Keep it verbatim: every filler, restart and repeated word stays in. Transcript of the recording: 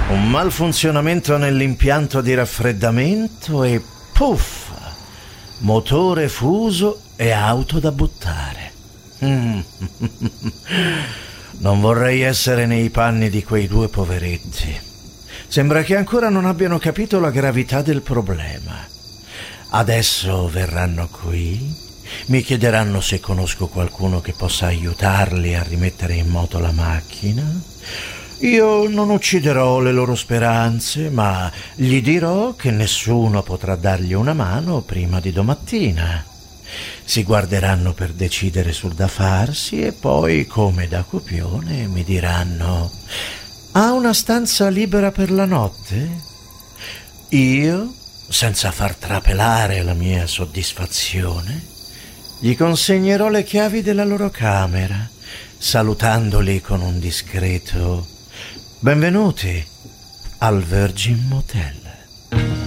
Un malfunzionamento nell'impianto di raffreddamento e puff, motore fuso e auto da buttare. Mm. Non vorrei essere nei panni di quei due poveretti. Sembra che ancora non abbiano capito la gravità del problema. Adesso verranno qui, mi chiederanno se conosco qualcuno che possa aiutarli a rimettere in moto la macchina. Io non ucciderò le loro speranze, ma gli dirò che nessuno potrà dargli una mano prima di domattina. Si guarderanno per decidere sul da farsi e poi, come da copione, mi diranno: ha una stanza libera per la notte? Io, senza far trapelare la mia soddisfazione, gli consegnerò le chiavi della loro camera, salutandoli con un discreto benvenuti al Virgin Motel.